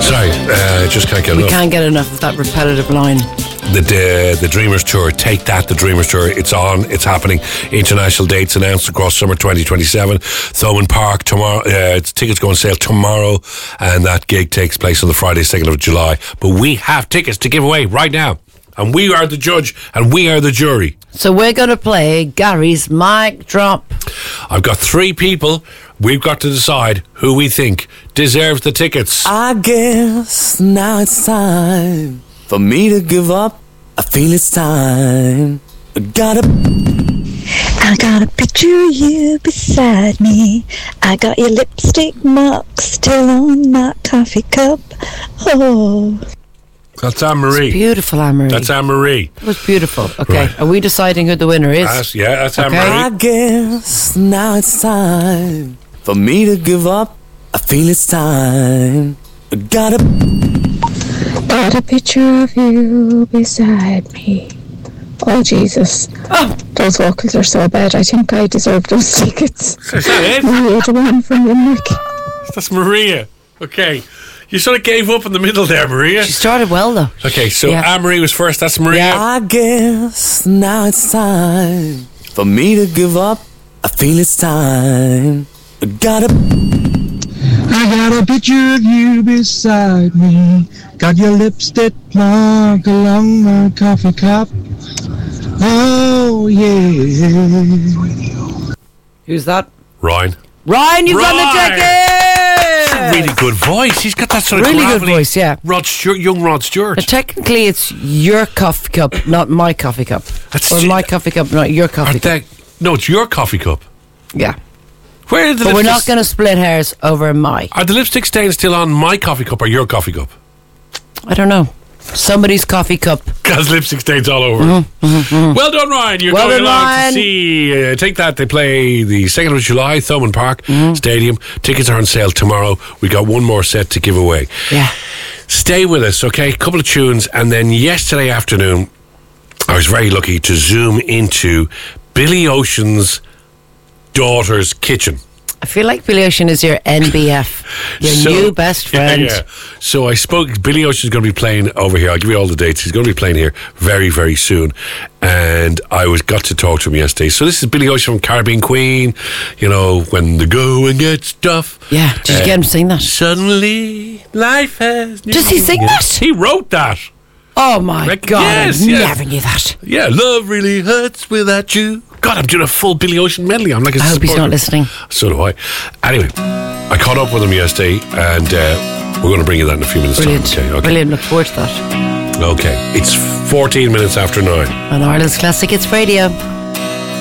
Sorry, just can't get enough. We can't get enough of that repetitive line. The Dreamers Tour, Take That, the Dreamers Tour, it's on, it's happening. International dates announced across summer 2027. Thomond Park tomorrow, tickets go on sale tomorrow, and that gig takes place on the Friday 2nd of July. But we have tickets to give away right now, and we are the judge and we are the jury. So we're going to play Gary's Mic Drop. I've got 3 people. We've got to decide who we think deserves the tickets. I guess now it's time for me to give up. I feel it's time. I got a picture of you beside me. I got your lipstick mark still on my coffee cup. Oh. That's Anne-Marie. It's beautiful, Anne-Marie. That's Anne-Marie. It was beautiful. Okay, Right. Are we deciding who the winner is? That's Okay. Anne-Marie. I guess now it's time for me to give up. I feel it's time. I got a picture of you beside me. Oh, Jesus. Those vocals are so bad. I think I deserve those tickets. Is that it? Maria Joanne from Limerick. That's Maria. Okay. You sort of gave up in the middle there, Maria. She started well, though. Okay, so Yeah. Anne-Marie was first. That's Maria. Yeah. I guess now it's time for me to give up. I feel it's time. I got a picture of you beside me. Got your lipstick mark along my coffee cup. Oh, yeah. Who's that? Ryan. Ryan, you've got the Ryan! ticket! Really good voice. He's got that sort of Really good gravelly voice, yeah. Rod Stewart, young Rod Stewart. Technically, it's your coffee cup, not my coffee cup. That's Or sti- my coffee cup, not your coffee cup. No, it's your coffee cup. Yeah. Where are the But we're lipstick- not going to split hairs over my. Are the lipstick stains still on my coffee cup or your coffee cup? I don't know. Somebody's coffee cup. Has lipstick stains all over. Well done, Ryan. You're Well going done, along Ryan. to see Take That. They play the 2nd of July, Thomond Park Stadium. Tickets are on sale tomorrow. We got one more set to give away. Yeah. Stay with us, okay? Couple of tunes, and then yesterday afternoon, I was very lucky to zoom into Billy Ocean's daughter's kitchen. I feel like Billy Ocean is your NBF, your new best friend. Yeah. So I spoke. Billy Ocean's going to be playing over here. I'll give you all the dates. He's going to be playing here very, very soon. And I got to talk to him yesterday. So this is Billy Ocean from Caribbean Queen. You know, when the going gets tough. Yeah. Did you get him to sing that? Suddenly, life has. Does he sing that? He wrote that. Oh my God! Yes, I yes. never knew that. Yeah, love really hurts without you. God, I'm doing a full Billy Ocean medley. I'm like a I hope he's supporter. not listening. So do I. Anyway, I caught up with him yesterday, and we're going to bring you that in a few minutes' Brilliant. time. Okay. Brilliant. Look forward to that. Okay. It's 14 minutes after 9. On Ireland's Classic Hits Radio.